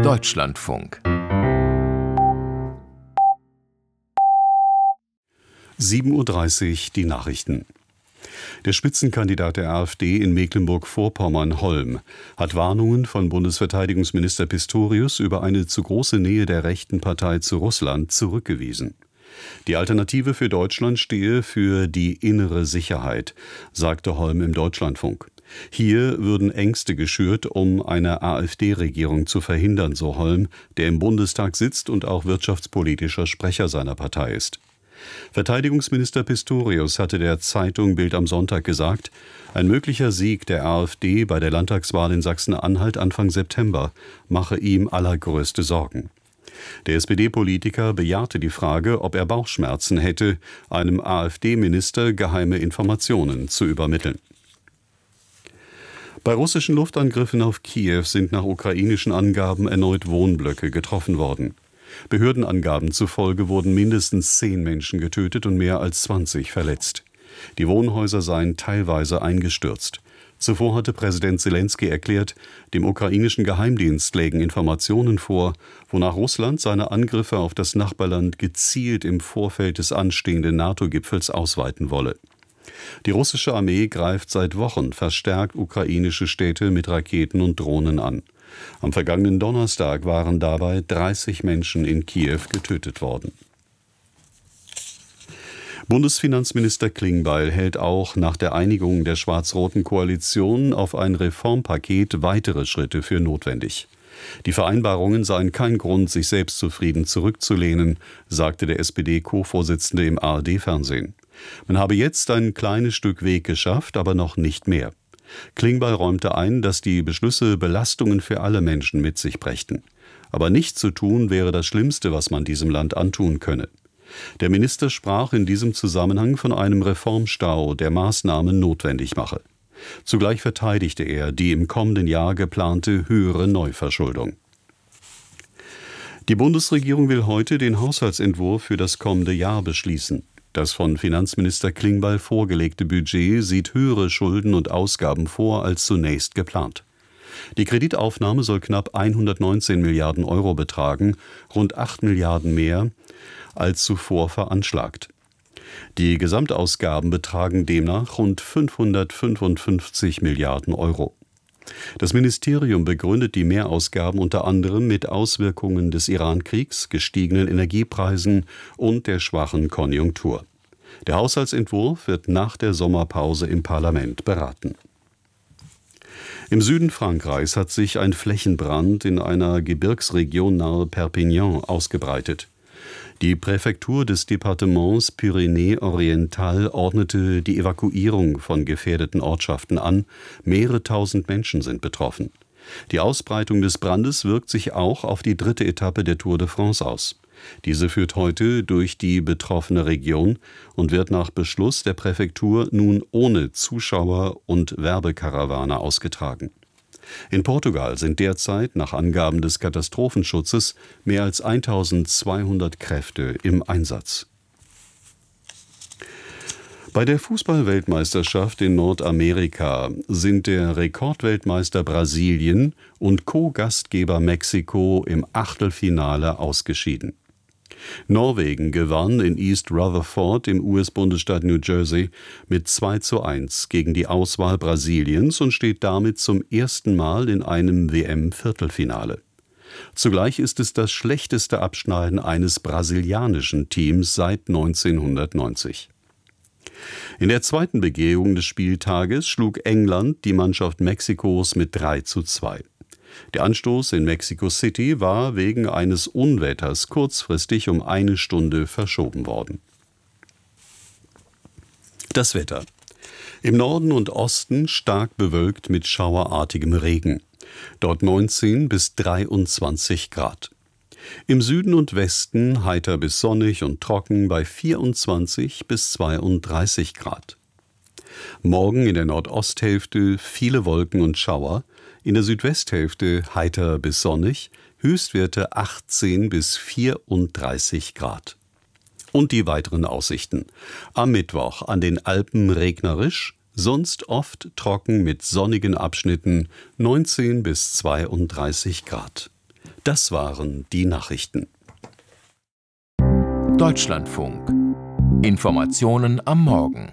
Deutschlandfunk 7:30 Uhr die Nachrichten. Der Spitzenkandidat der AfD in Mecklenburg-Vorpommern, Holm, hat Warnungen von Bundesverteidigungsminister Pistorius über eine zu große Nähe der rechten Partei zu Russland zurückgewiesen. Die Alternative für Deutschland stehe für die innere Sicherheit, sagte Holm im Deutschlandfunk. Hier würden Ängste geschürt, um eine AfD-Regierung zu verhindern, so Holm, der im Bundestag sitzt und auch wirtschaftspolitischer Sprecher seiner Partei ist. Verteidigungsminister Pistorius hatte der Zeitung Bild am Sonntag gesagt, ein möglicher Sieg der AfD bei der Landtagswahl in Sachsen-Anhalt Anfang September mache ihm allergrößte Sorgen. Der SPD-Politiker bejahte die Frage, ob er Bauchschmerzen hätte, einem AfD-Minister geheime Informationen zu übermitteln. Bei russischen Luftangriffen auf Kiew sind nach ukrainischen Angaben erneut Wohnblöcke getroffen worden. Behördenangaben zufolge wurden mindestens 10 Menschen getötet und mehr als 20 verletzt. Die Wohnhäuser seien teilweise eingestürzt. Zuvor hatte Präsident Selenskyj erklärt, dem ukrainischen Geheimdienst lägen Informationen vor, wonach Russland seine Angriffe auf das Nachbarland gezielt im Vorfeld des anstehenden NATO-Gipfels ausweiten wolle. Die russische Armee greift seit Wochen verstärkt ukrainische Städte mit Raketen und Drohnen an. Am vergangenen Donnerstag waren dabei 30 Menschen in Kiew getötet worden. Bundesfinanzminister Klingbeil hält auch nach der Einigung der schwarz-roten Koalition auf ein Reformpaket weitere Schritte für notwendig. Die Vereinbarungen seien kein Grund, sich selbstzufrieden zurückzulehnen, sagte der SPD-Co-Vorsitzende im ARD-Fernsehen. Man habe jetzt ein kleines Stück Weg geschafft, aber noch nicht mehr. Klingbeil räumte ein, dass die Beschlüsse Belastungen für alle Menschen mit sich brächten. Aber nichts zu tun wäre das Schlimmste, was man diesem Land antun könne. Der Minister sprach in diesem Zusammenhang von einem Reformstau, der Maßnahmen notwendig mache. Zugleich verteidigte er die im kommenden Jahr geplante höhere Neuverschuldung. Die Bundesregierung will heute den Haushaltsentwurf für das kommende Jahr beschließen. Das von Finanzminister Klingbeil vorgelegte Budget sieht höhere Schulden und Ausgaben vor als zunächst geplant. Die Kreditaufnahme soll knapp 119 Milliarden Euro betragen, rund 8 Milliarden mehr als zuvor veranschlagt. Die Gesamtausgaben betragen demnach rund 555 Milliarden Euro. Das Ministerium begründet die Mehrausgaben unter anderem mit Auswirkungen des Iran-Kriegs, gestiegenen Energiepreisen und der schwachen Konjunktur. Der Haushaltsentwurf wird nach der Sommerpause im Parlament beraten. Im Süden Frankreichs hat sich ein Flächenbrand in einer Gebirgsregion nahe Perpignan ausgebreitet. Die Präfektur des Departements Pyrénées-Orientales ordnete die Evakuierung von gefährdeten Ortschaften an. Mehrere tausend Menschen sind betroffen. Die Ausbreitung des Brandes wirkt sich auch auf die 3. Etappe der Tour de France aus. Diese führt heute durch die betroffene Region und wird nach Beschluss der Präfektur nun ohne Zuschauer und Werbekarawane ausgetragen. In Portugal sind derzeit nach Angaben des Katastrophenschutzes mehr als 1200 Kräfte im Einsatz. Bei der Fußball-Weltmeisterschaft in Nordamerika sind der Rekordweltmeister Brasilien und Co-Gastgeber Mexiko im Achtelfinale ausgeschieden. Norwegen gewann in East Rutherford im US-Bundesstaat New Jersey mit 2:1 gegen die Auswahl Brasiliens und steht damit zum ersten Mal in einem WM-Viertelfinale. Zugleich ist es das schlechteste Abschneiden eines brasilianischen Teams seit 1990. In der zweiten Begehung des Spieltages schlug England die Mannschaft Mexikos mit 3:2. Der Anstoß in Mexico City war wegen eines Unwetters kurzfristig um 1 Stunde verschoben worden. Das Wetter. Im Norden und Osten stark bewölkt mit schauerartigem Regen. Dort 19 bis 23 Grad. Im Süden und Westen heiter bis sonnig und trocken bei 24 bis 32 Grad. Morgen in der Nordosthälfte viele Wolken und Schauer, in der Südwesthälfte heiter bis sonnig, Höchstwerte 18 bis 34 Grad. Und die weiteren Aussichten. Am Mittwoch an den Alpen regnerisch, sonst oft trocken mit sonnigen Abschnitten 19 bis 32 Grad. Das waren die Nachrichten. Deutschlandfunk. Informationen am Morgen.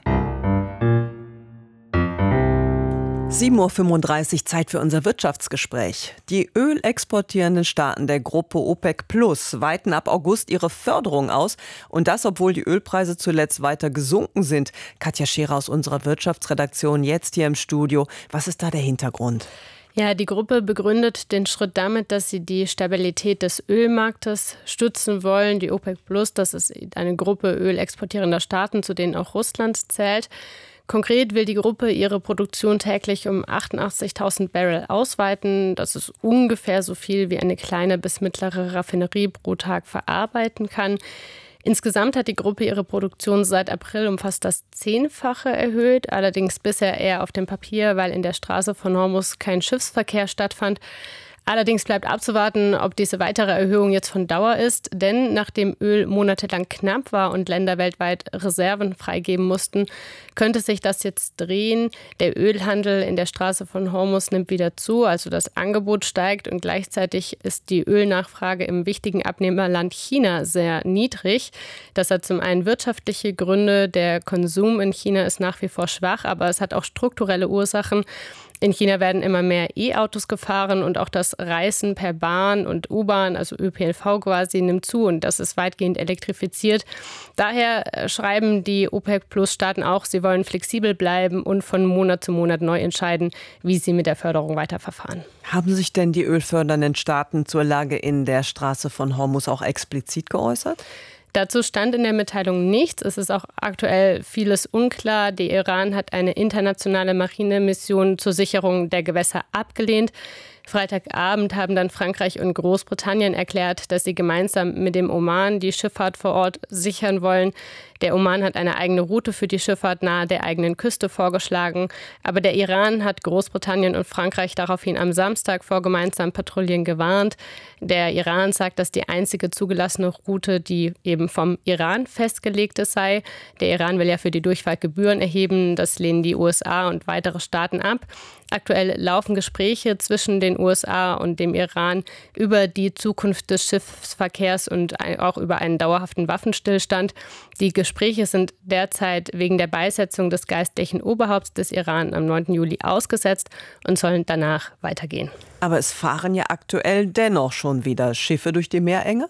7:35 Uhr, Zeit für unser Wirtschaftsgespräch. Die ölexportierenden Staaten der Gruppe OPEC Plus weiten ab August ihre Förderung aus. Und das, obwohl die Ölpreise zuletzt weiter gesunken sind. Katja Scherer aus unserer Wirtschaftsredaktion jetzt hier im Studio. Was ist da der Hintergrund? Ja, die Gruppe begründet den Schritt damit, dass sie die Stabilität des Ölmarktes stützen wollen. Die OPEC Plus, das ist eine Gruppe ölexportierender Staaten, zu denen auch Russland zählt. Konkret will die Gruppe ihre Produktion täglich um 88.000 Barrel ausweiten. Das ist ungefähr so viel, wie eine kleine bis mittlere Raffinerie pro Tag verarbeiten kann. Insgesamt hat die Gruppe ihre Produktion seit April um fast das 10-fache erhöht, allerdings bisher eher auf dem Papier, weil in der Straße von Hormuz kein Schiffsverkehr stattfand. Allerdings bleibt abzuwarten, ob diese weitere Erhöhung jetzt von Dauer ist, denn nachdem Öl monatelang knapp war und Länder weltweit Reserven freigeben mussten, könnte sich das jetzt drehen. Der Ölhandel in der Straße von Hormuz nimmt wieder zu, also das Angebot steigt und gleichzeitig ist die Ölnachfrage im wichtigen Abnehmerland China sehr niedrig. Das hat zum einen wirtschaftliche Gründe, der Konsum in China ist nach wie vor schwach, aber es hat auch strukturelle Ursachen. In China werden immer mehr E-Autos gefahren und auch das Reisen per Bahn und U-Bahn, also ÖPNV quasi, nimmt zu und das ist weitgehend elektrifiziert. Daher schreiben die OPEC-Plus-Staaten auch, sie wollen flexibel bleiben und von Monat zu Monat neu entscheiden, wie sie mit der Förderung weiterverfahren. Haben sich denn die ölfördernden Staaten zur Lage in der Straße von Hormuz auch explizit geäußert? Dazu stand in der Mitteilung nichts. Es ist auch aktuell vieles unklar. Der Iran hat eine internationale Marinemission zur Sicherung der Gewässer abgelehnt. Freitagabend haben dann Frankreich und Großbritannien erklärt, dass sie gemeinsam mit dem Oman die Schifffahrt vor Ort sichern wollen. Der Oman hat eine eigene Route für die Schifffahrt nahe der eigenen Küste vorgeschlagen. Aber der Iran hat Großbritannien und Frankreich daraufhin am Samstag vor gemeinsamen Patrouillen gewarnt. Der Iran sagt, dass die einzige zugelassene Route die eben vom Iran festgelegte sei. Der Iran will ja für die Durchfahrt Gebühren erheben. Das lehnen die USA und weitere Staaten ab. Aktuell laufen Gespräche zwischen den USA und dem Iran über die Zukunft des Schiffsverkehrs und auch über einen dauerhaften Waffenstillstand. Die Gespräche sind derzeit wegen der Beisetzung des geistlichen Oberhaupts des Iran am 9. Juli ausgesetzt und sollen danach weitergehen. Aber es fahren ja aktuell dennoch schon wieder Schiffe durch die Meerenge?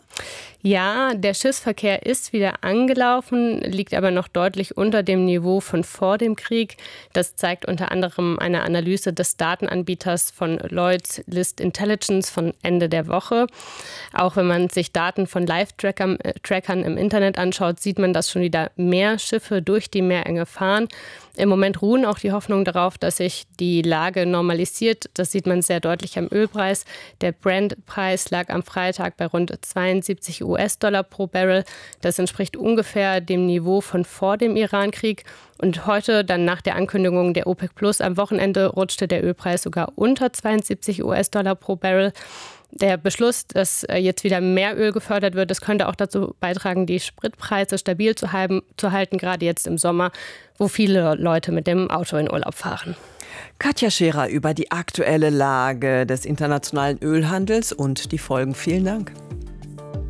Ja, der Schiffsverkehr ist wieder angelaufen, liegt aber noch deutlich unter dem Niveau von vor dem Krieg. Das zeigt unter anderem eine Analyse des Datenanbieters von Lloyd's List Intelligence von Ende der Woche. Auch wenn man sich Daten von Live-Trackern im Internet anschaut, sieht man, dass schon wieder mehr Schiffe durch die Meerenge fahren. Im Moment ruhen auch die Hoffnungen darauf, dass sich die Lage normalisiert. Das sieht man sehr deutlich am Ölpreis. Der Brent-Preis lag am Freitag bei rund 72 US-Dollar pro Barrel. Das entspricht ungefähr dem Niveau von vor dem Iran-Krieg. Und heute, dann nach der Ankündigung der OPEC Plus am Wochenende, rutschte der Ölpreis sogar unter 72 US-Dollar pro Barrel. Der Beschluss, dass jetzt wieder mehr Öl gefördert wird, das könnte auch dazu beitragen, die Spritpreise stabil zu halten, gerade jetzt im Sommer, wo viele Leute mit dem Auto in Urlaub fahren. Katja Scherer über die aktuelle Lage des internationalen Ölhandels und die Folgen. Vielen Dank.